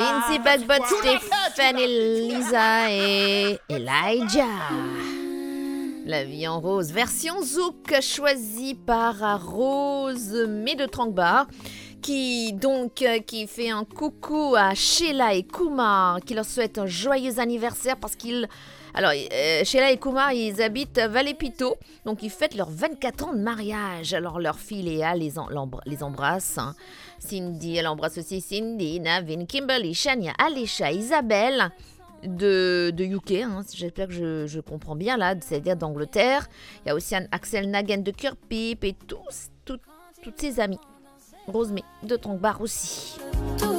Lindsay Bugbot, Stéphanie, Lisa et Elijah. La vie en rose, version zouk choisie par Rose Medetrangbar, qui fait un coucou à Sheila et Kumar, qui leur souhaite un joyeux anniversaire parce qu'ils... Alors, Sheila et Kumar, ils habitent Vallée-Pito, donc ils fêtent leurs 24 ans de mariage. Alors, leur fille Léa les embrasse. Hein. Cindy, elle embrasse aussi Cindy, Navin, Kimberly, Shania, Alisha, Isabelle de UK. Hein. J'espère que je comprends bien là, c'est-à-dire d'Angleterre. Il y a aussi Axel Nagen de Kirpip et toutes ses amies. Rosemée de Trongbar aussi.